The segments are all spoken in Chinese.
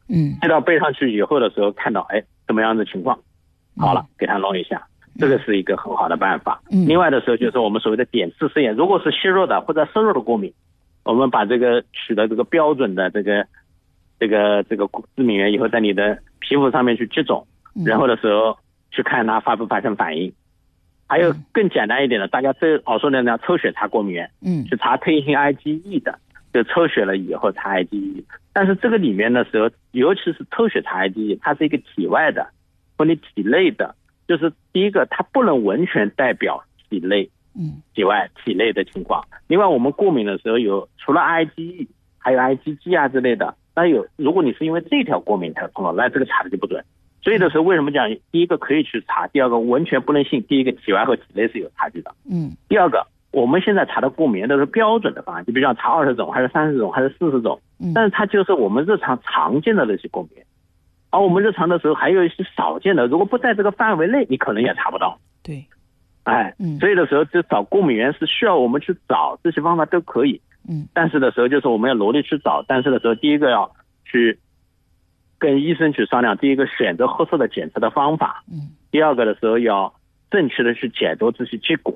接到背上去以后的时候，看到怎么样的情况，好了，给他弄一下，这个是一个很好的办法。另外的时候就是我们所谓的点刺试验，如果是虚弱的或者瘦弱的过敏，我们把这个取得这个标准的这个致敏原以后，在你的皮肤上面去接种，然后的时候去看它发不发生反应。还有更简单一点的，大家最耳熟能详抽血查过敏源，去查特异性 IgE 的，就抽血了以后查 IgE。但是这个里面的时候，尤其是抽血查 IgE， 它是一个体外的或你体内的，就是第一个它不能完全代表体内体外体内的情况。另外我们过敏的时候有除了 IgE 还有 IgG 啊之类的，那如果你是因为这条过敏才碰到，那这个查的就不准。所以的时候为什么讲第一个可以去查，第二个完全不能信，第一个体外和体内是有差距的。第二个我们现在查的过敏都是标准的方案，就比如讲查20种还是30种还是40种，但是它就是我们日常常见的那些过敏，而我们日常的时候还有一些少见的，如果不在这个范围内你可能也查不到。 对， 所以的时候就找过敏源是需要我们去找，这些方法都可以。但是的时候就是我们要努力去找，但是的时候第一个要去跟医生去商量，第一个选择合适的检测的方法，第二个的时候要正确的去解读这些结果。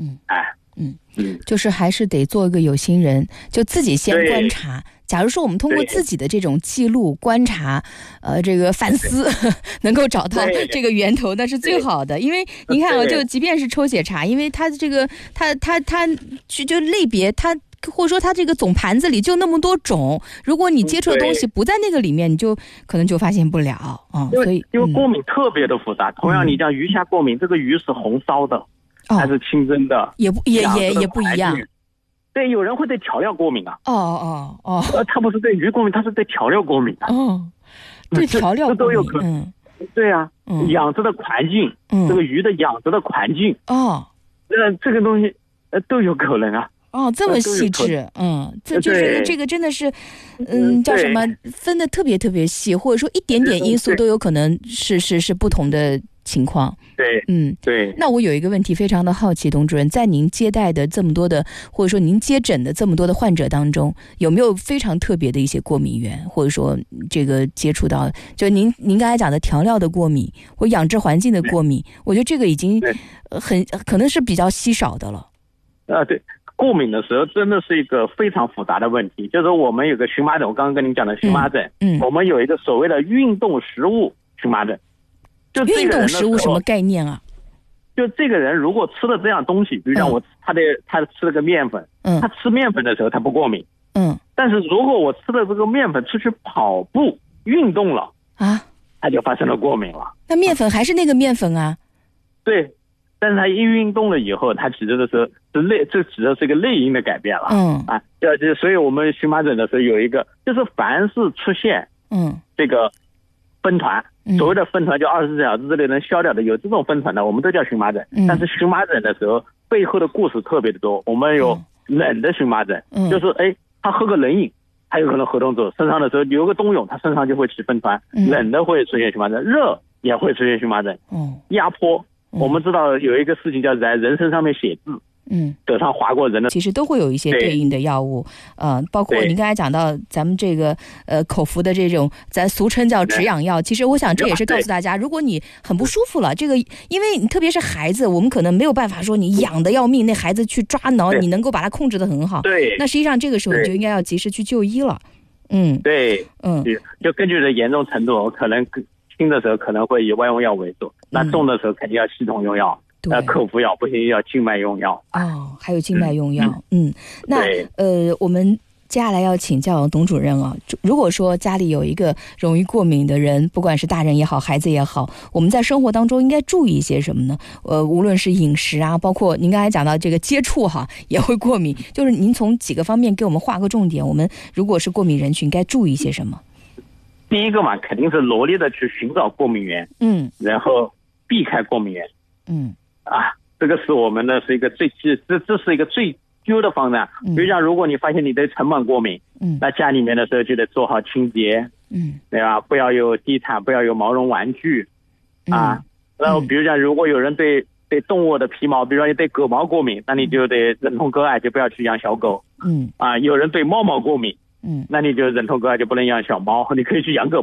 就是还是得做一个有心人，就自己先观察。假如说我们通过自己的这种记录观察，这个反思能够找到这个源头，那是最好的。因为你看就即便是抽血查，因为它这个它就类别它。或者说它这个总盘子里就那么多种，如果你接触的东西不在那个里面，你就可能就发现不了所以因为过敏特别的复杂。同样你讲鱼虾过敏，这个鱼是红烧的还是清蒸的，也不一样。对，有人会对调料过敏啊。他不是对鱼过敏，他是对调料过敏的。 对调料过敏， 这都有可能。对啊，养殖的环境，这个鱼的养殖的环境，这个东西都有可能啊。 这么细致，这就是这个真的是，叫什么分的特别特别细，或者说一点点因素都有可能是不同的情况。 对。 那我有一个问题非常的好奇，董主任，在您接待的这么多的，或者说您接诊的这么多的患者当中，有没有非常特别的一些过敏源，或者说这个接触到，就您刚才讲的调料的过敏或养殖环境的过敏，我觉得这个已经可能是比较稀少的了。 对。过敏的时候真的是一个非常复杂的问题，就是我们有个荨麻疹，我刚刚跟您讲的荨麻疹，我们有一个所谓的运动食物荨麻疹。就这个人运动食物什么概念啊？ 就这个人如果吃了这样东西，比如讲他吃了个面粉，他吃面粉的时候他不过敏，但是如果我吃了这个面粉出去跑步运动了他就发生了过敏了。 那面粉还是那个面粉啊？ 对。但是他一运动了以后，他指的时候这指的是一个内因的改变了。所以我们荨麻疹的时候有一个，就是凡是出现这个分团，所谓的分团就24小时之内能消掉的，有这种分团的我们都叫荨麻疹。但是荨麻疹的时候背后的故事特别的多。我们有冷的荨麻疹，就是他喝个冷饮他有可能活动住，身上的时候有个冬泳他身上就会起分团，冷的会出现荨麻疹，热也会出现荨麻疹。压迫我们知道有一个事情叫在人身上面写字，手上划过人的， 其实都会有一些对应的药物，包括您刚才讲到咱们这个口服的这种咱俗称叫止痒药，其实我想这也是告诉大家，如果你很不舒服了，这个因为你特别是孩子，我们可能没有办法说你痒的要命，那孩子去抓挠，你能够把它控制得很好，那实际上这个时候你就应该要及时去就医了。 就根据的严重程度，可能轻的时候可能会以外用药为主，那重的时候肯定要系统用药，口服药不行要静脉用药。 还有静脉用药。那我们接下来要请教董主任如果说家里有一个容易过敏的人，不管是大人也好孩子也好，我们在生活当中应该注意一些什么呢？无论是饮食包括您刚才讲到这个接触也会过敏，就是您从几个方面给我们划个重点，我们如果是过敏人群应该注意一些什么？ 第一个嘛，肯定是努力的去寻找过敏源，然后避开过敏源，这个是我们的是一个这是一个最优的方案。比如讲，如果你发现你对尘螨过敏，那家里面的时候就得做好清洁，对吧？不要有地毯，不要有毛绒玩具，然后比如讲，如果有人对动物的皮毛，比如说你对狗毛过敏，那你就得忍痛割爱，就不要去养小狗，有人对猫毛过敏，那你就忍痛割爱，就不能养小猫，你可以去养个